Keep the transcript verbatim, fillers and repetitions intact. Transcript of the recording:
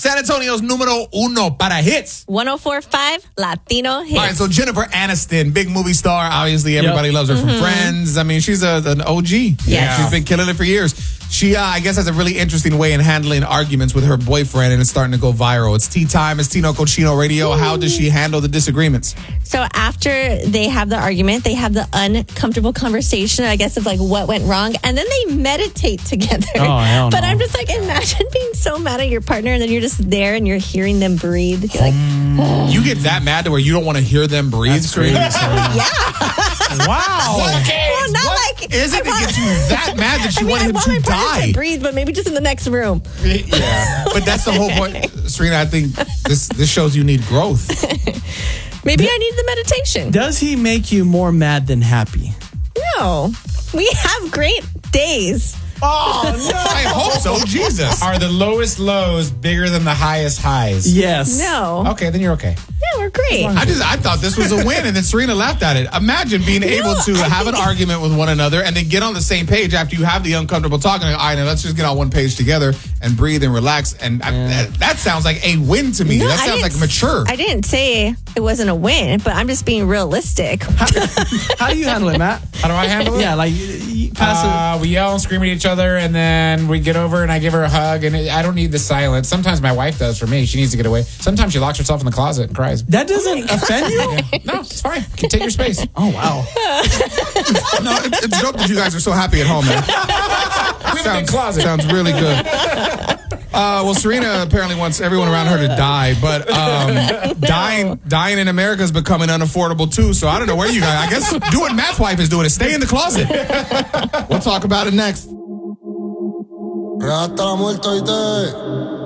San Antonio's numero uno para hits. one oh four point five Latino Hits. All right, so Jennifer Aniston, big movie star. Obviously, everybody yep. loves her mm-hmm. from Friends. I mean, she's a, an O G. Yeah. She's been killing it for years. She, uh, I guess, has a really interesting way in handling arguments with her boyfriend, and it's starting to go viral. It's tea time. It's Tino Cochino Radio. How does she handle the disagreements? So after they have the argument, they have the uncomfortable conversation, I guess, of like what went wrong, and then they meditate together. Oh, hell But no. I'm just like, imagine being so mad at your partner, and then you're just there and you're hearing them breathe. You're like, um, you get that mad to where you don't want to hear them breathe? That's crazy. Yeah. Wow. Okay. Well, not what like is it that gets you that mad that you I mean, want I him want to my partner die? to breathe, but maybe just in the next room. Yeah, but that's the whole point, Serena. I think this this shows you need growth. Maybe D- I need the meditation. Does he make you more mad than happy? No, we have great days. Oh, no. I hope so. Jesus. Are the lowest lows bigger than the highest highs? Yes. No. Okay, then you're okay. Yeah, we're great. I just I thought this was a win, and then Serena laughed at it. Imagine being no, able to I have an argument with one another and then get on the same page after you have the uncomfortable talk. And like, all right, now let's just get on one page together and breathe and relax. And I, that, that sounds like a win to me. No, that sounds like mature. I didn't say it wasn't a win, but I'm just being realistic. How, how do you handle it, Matt? How do I handle it? Yeah, like you pass uh, we yell and scream at each other, and then we get over and I give her a hug, and it, I don't need the silence. Sometimes my wife does for me. She needs to get away. Sometimes she locks herself in the closet and cries. That doesn't offend you? Yeah. No, it's fine. You can take your space. Oh, wow. No, it's, it's dope that you guys are so happy at home, man. We have a big closet. Sounds really good. Uh, well, Serena apparently wants everyone around her to die, but um, no. dying dying in America is becoming unaffordable too. So I don't know where you guys. I guess do what Matt's wife is doing: is stay in the closet. We'll talk about it next.